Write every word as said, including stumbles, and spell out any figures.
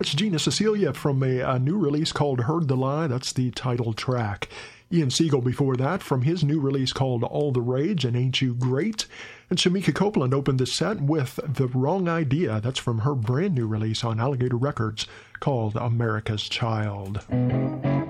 That's Gina Cecilia from a, a new release called Heard the Lie. That's the title track. Ian Siegel before that from his new release called All the Rage and Ain't You Great. And Shamika Copeland opened the set with The Wrong Idea. That's from her brand new release on Alligator Records called America's Child.